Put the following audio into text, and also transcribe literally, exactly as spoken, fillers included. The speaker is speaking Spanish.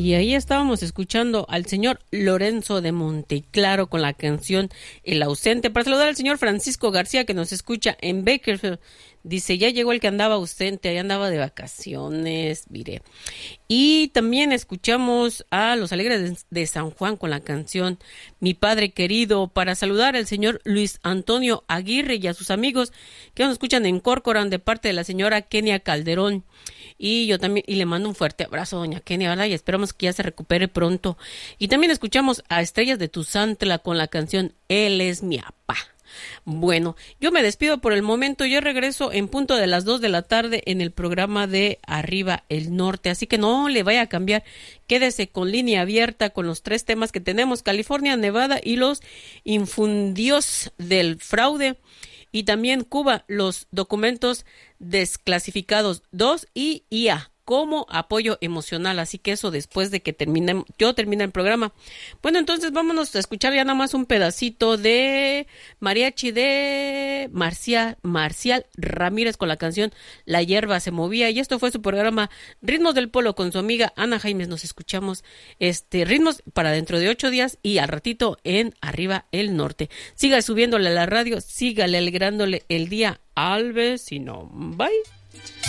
Y ahí estábamos escuchando al señor Lorenzo de Monteclaro con la canción El Ausente. Para saludar al señor Francisco García, que nos escucha en Bakersfield. Dice, ya llegó el que andaba ausente, ahí andaba de vacaciones, mire. Y también escuchamos a Los Alegres de San Juan con la canción Mi Padre Querido, para saludar al señor Luis Antonio Aguirre y a sus amigos que nos escuchan en Corcoran de parte de la señora Kenia Calderón. Y yo también, y le mando un fuerte abrazo a doña Kenia, ¿verdad? Y esperamos que ya se recupere pronto. Y también escuchamos a Estrellas de Tuzantla con la canción Él es mi apá. Bueno, yo me despido por el momento. Yo regreso en punto de las dos de la tarde en el programa de Arriba el Norte. Así que no le vaya a cambiar. Quédese con línea abierta con los tres temas que tenemos: California, Nevada y los infundios del fraude. Y también Cuba, los documentos desclasificados dos y I A como apoyo emocional. Así que eso después de que termine, yo termine el programa. Bueno, entonces vámonos a escuchar ya nada más un pedacito de mariachi de Marcia, Marcial Ramírez con la canción La Hierba se movía. Y esto fue su programa Ritmos del Polo con su amiga Ana Jaimes. Nos escuchamos este ritmos para dentro de ocho días y al ratito en Arriba el Norte. Siga subiéndole a la radio, sígale alegrándole el día al vecino. Bye.